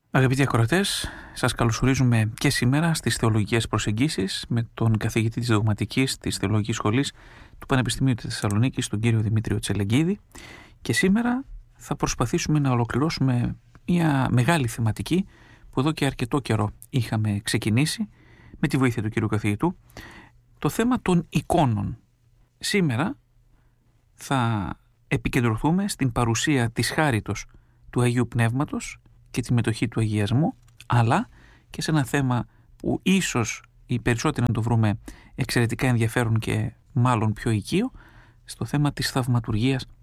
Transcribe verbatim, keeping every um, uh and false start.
Αγαπητοί ακροατές, σας καλωσορίζουμε και σήμερα στις θεολογικές προσεγγίσεις με τον καθηγητή της Δογματικής της Θεολογικής Σχολής του Πανεπιστημίου της Θεσσαλονίκης, τον κύριο Δημήτριο Τσελεγγίδη, και σήμερα θα προσπαθήσουμε να ολοκληρώσουμε μια μεγάλη θεματική που εδώ και αρκετό καιρό είχαμε ξεκινήσει με τη βοήθεια του κύριου καθηγητού, το θέμα των εικόνων. Σήμερα θα επικεντρωθούμε στην παρουσία της χάριτος του Αγίου Πνεύματος και τη μετοχή του αγιασμού, αλλά και σε ένα θέμα που ίσως οι περισσότεροι να το βρούμε εξαιρετικά ενδιαφέρον και μάλλον πιο οικείο, στο θέμα της θαυματουργίας